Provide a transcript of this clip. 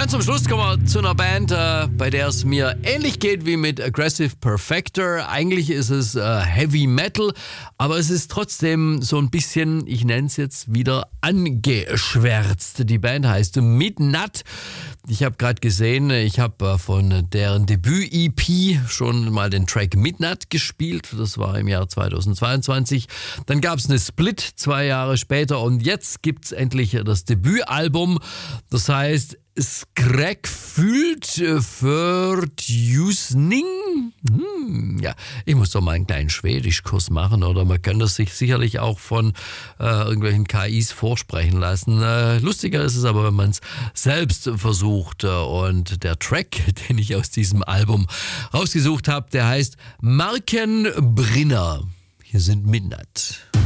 ganz zum Schluss kommen wir zu einer Band, bei der es mir ähnlich geht wie mit Aggressive Perfector. Eigentlich ist es Heavy Metal, aber es ist trotzdem so ein bisschen, ich nenne es jetzt wieder, angeschwärzt. Die Band heißt Midnut. Ich habe gerade gesehen, ich habe von deren Debüt-EP schon mal den Track Midnut gespielt. Das war im Jahr 2022. Dann gab es eine Split 2 Jahre später und jetzt gibt es endlich das Debütalbum. Das heißt Skräckfyllt för ljusning. Ja, ich muss doch mal einen kleinen Schwedischkurs machen oder man kann das sich sicherlich auch von irgendwelchen KIs vorsprechen lassen. Lustiger ist es aber, wenn man es selbst versucht. Und der Track, den ich aus diesem Album rausgesucht habe, der heißt Markenbrinner. Hier sind Midnut.